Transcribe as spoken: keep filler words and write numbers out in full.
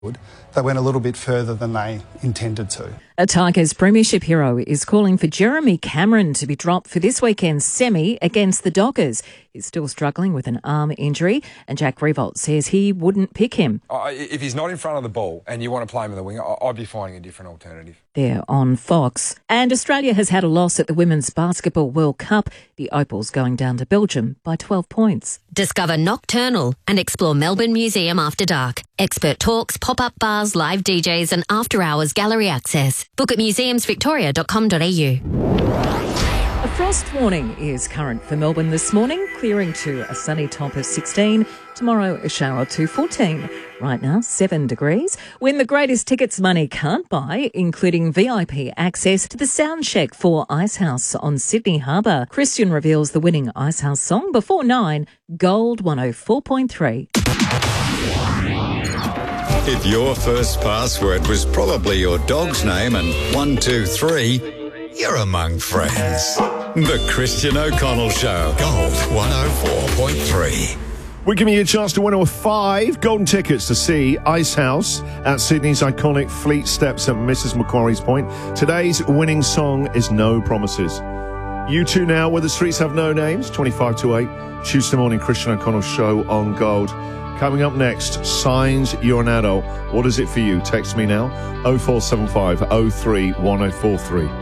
They went a little bit further than they intended to. A Tigers premiership hero is calling for Jeremy Cameron to be dropped for this weekend's semi against the Dockers. He's still struggling with an arm injury, and Jack Riewoldt says he wouldn't pick him. If he's not in front of the ball and you want to play him in the wing, I'd be finding a different alternative. They're on Fox. And Australia has had a loss at the Women's Basketball World Cup. The Opals going down to Belgium by twelve points. Discover Nocturnal and explore Melbourne Museum after dark. Expert talks, pop-up bars, live D Js and after-hours gallery access. Book at museums victoria dot com dot a u. A frost warning is current for Melbourne this morning, clearing to a sunny top of sixteen. Tomorrow, a shower to fourteen. Right now, seven degrees. Win the greatest tickets money can't buy, including V I P access to the sound check for Icehouse on Sydney Harbour. Christian reveals the winning Icehouse song before nine. Gold one oh four point three. If your first password was probably your dog's name and one, two, three, you're among friends. The Christian O'Connell Show. Gold one oh four point three. We're giving you a chance to win over five golden tickets to see Icehouse at Sydney's iconic Fleet Steps at Missus Macquarie's Point. Today's winning song is No Promises. You two now, where the streets have no names, twenty-five to eight, Tuesday morning, Christian O'Connell Show on Gold. Coming up next, Signs You're an Adult. What is it for you? Text me now, oh four seven five oh three one oh four three.